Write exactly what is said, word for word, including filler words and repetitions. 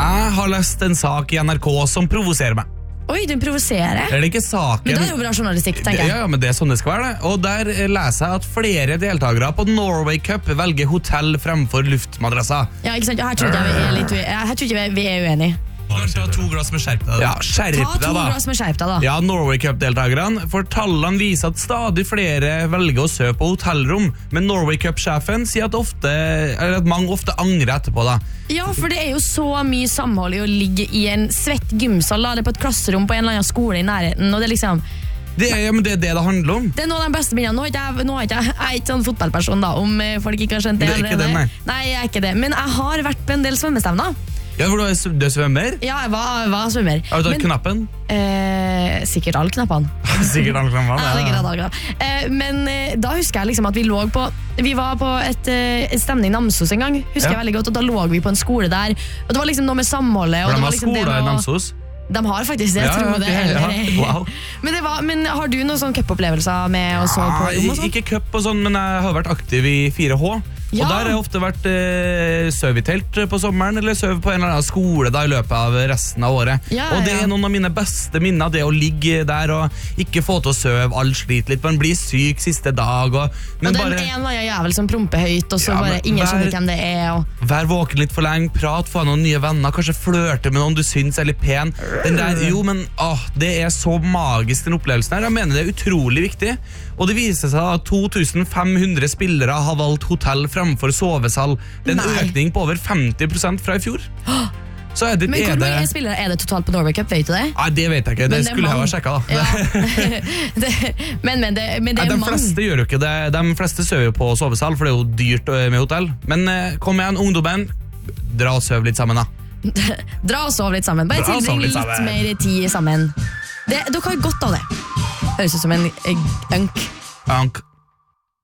Jeg har lest en sak i N R K som provoserer meg. Oi, du provoserer. Er det ikke saken? Men da er det jo bra journalistikk, tenker jeg. Ja, ja, men det er sånn det skal være det. Og der leser jeg at flere deltakere på Norway Cup velger hotell fremfor luftmadrasser. Ja, ikke sant? Her tror jeg vi er litt uenige. Her tror jeg vi er uenige. Ta to glass med skjerp deg. Ja, skjerp Ta deg to da. glass med skjerp deg da. Ja, Norway Cup-deltakerne, for tallene viser at stadig flere velger å søke på hotellrom, men Norway Cup-sjefen sier at, ofte, eller at mange ofte angrer etterpå da. Ja, for det er jo så mye samhold i å ligge i en svett gymsal, la det på et klasserom på en eller annen skole i nærheten, og det er liksom... Det er, ja, men det er det det handler om. Det er noen av de beste minnene. Nå er ikke jeg, nå er ikke jeg, jeg er ikke sånn fotballperson da, om folk ikke har skjønt det. Det er ikke det, nei. Nei, jeg er ikke det, men jeg har vært på en del svømmestevner. Ja, for du er, du er svømmer? Ja, jeg var, var svømmer. Har du tatt Men- knappen? Eh, sikkert alle knappene. Sikkert alle knappene, Ja, sikkert alle knappene. Eh, men eh, da husker jeg liksom at vi lå på Vi var på et, eh, et stemning i Namsos en gang. Husker Ja. jeg veldig godt. Og da lå vi på en skole der. Og det var liksom noe med samholdet. Og For det de var har liksom det skoler med i å- Namsos. De har faktisk det, Ja, tror ja, jeg det. ok, ja. eller- Wow. men, det var, men har du noen sånn cup-opplevelser med å sove på Ah, rom og sånn? ikke cup og sånn, men jeg har vært aktiv i fire H. Ja. Og der har jeg ofte vært eh, søv i telt på sommeren, eller søv på en eller annen skole da, i løpet av resten av året. Ja, og det ja. er noen av mine beste minner, det å ligge der og ikke få til å søve, alle sliter litt, man blir syk siste dag. Og, men Og det er bare en eller annen jævel som promper høyt, og så Ja, bare men ingen hver- skjønner hvem det er. Og... vær våken litt for lenge, prat, få noen nye venner, kanskje flørte med noen du syns er litt pen. Den der, jo, men åh, det er så magisk, den opplevelsen her. Jeg mener det er utrolig viktig. Og det viser seg at to tusen fem hundre spillere har valgt hotell fremfor sovesal. Det er en Nei. økning på over femti prosent fra i fjor. Så er det, Men er hvor det, mange spillere er det totalt på Norway Cup, vet du det? Nei, det vet jeg ikke, det, Men det er skulle jeg ha mange. sjekket da. Ja. det, men, men det, men det Nei, er de mange. fleste gjør jo ikke det. De fleste søver jo på sovesal, for det er jo dyrt øh, med hotell. Men eh, kom igjen, ungdommen, dra og søv litt sammen da. Dra og sov litt sammen. Bare Dra og sov tilbring litt litt, sammen. mer tid sammen. Det, dere har godt av det. Høres ut som en eh, unk. Ank.